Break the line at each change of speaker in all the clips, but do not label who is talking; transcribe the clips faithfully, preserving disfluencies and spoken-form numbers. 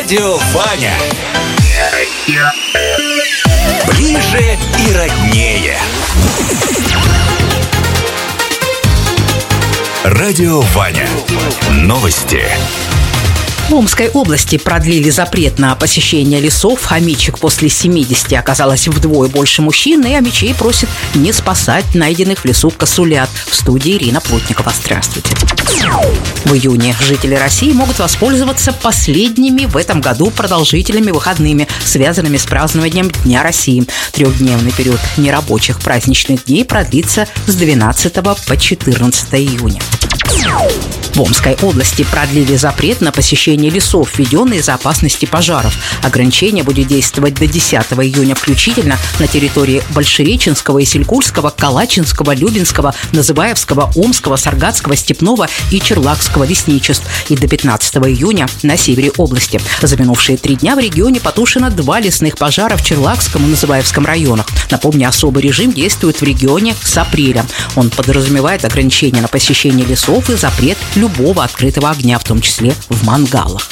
Радио Ваня. Ближе и роднее. Радио Ваня. Новости.
В Омской области продлили запрет на посещение лесов. Хомячек после семидесяти оказалось вдвое больше мужчин, и хомячей просят не спасать найденных в лесу косулят. В студии Ирина Плотникова. Здравствуйте. В июне жители России могут воспользоваться последними в этом году продолжительными выходными, связанными с празднованием Дня России. Трехдневный период нерабочих праздничных дней продлится с двенадцатого по четырнадцатое июня. В Омской области продлили запрет на посещение лесов, введенный из-за опасности пожаров. Ограничение будет действовать до десятого июня включительно на территории Большереченского, Исилькульского, Калачинского, Любинского, Называевского, Омского, Саргатского, Степного и Черлакского лесничеств и до пятнадцатого июня на севере области. За минувшие три дня в регионе потушено два лесных пожара в Черлакском и Называевском районах. Напомню, особый режим действует в регионе с апреля. Он подразумевает ограничение на посещение лесов и запрет любого открытого огня, в том числе в мангалах.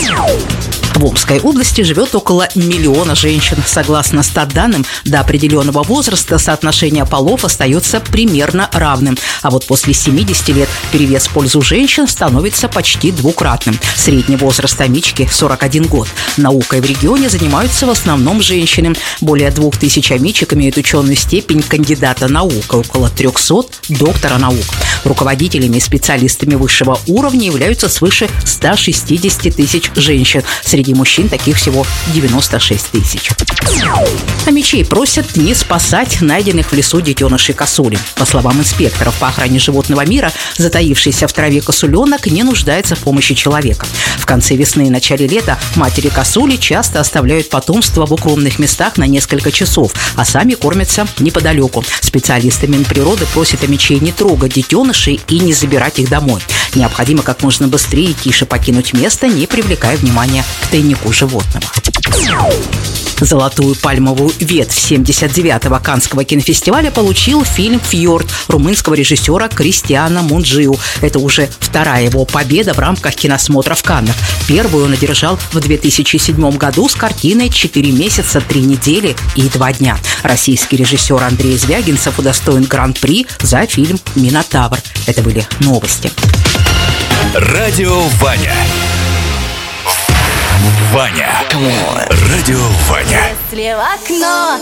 В Омской области живет около миллиона женщин. Согласно статданным, до определенного возраста соотношение полов остается примерно равным. А вот после семидесяти лет перевес в пользу женщин становится почти двукратным. Средний возраст хомячки – сорок один год. Наукой в регионе занимаются в основном женщины. Более двух тысяч хомячек имеют ученую степень кандидата наук, около трехсот – доктора наук. Руководителями и специалистами высшего уровня являются свыше ста шестидесяти тысяч женщин. Среди мужчин таких всего девяносто шесть тысяч. Хомячей просят не спасать найденных в лесу детенышей косули. По словам инспекторов по охране животного мира, затаившийся в траве косуленок не нуждается в помощи человека. В конце весны и начале лета матери косули часто оставляют потомство в укромных местах на несколько часов, а сами кормятся неподалеку. Специалисты Минприроды просят хомячей не трогать детенышей и не забирать их домой. Необходимо как можно быстрее и тише покинуть место, не привлекая внимания к тайнику животного. Золотую пальмовую ветвь семьдесят девятого Каннского кинофестиваля получил фильм «Фьорд» румынского режиссера Кристиана Мунджиу. Это уже вторая его победа в рамках киносмотра в Каннах. Первую он одержал в две тысячи седьмом году с картиной «Четыре месяца, три недели и два дня». Российский режиссер Андрей Звягинцев удостоен гран-при за фильм «Минотавр». Это были новости.
Радио Ваня. Ваня. Радио Ваня.
Если в окно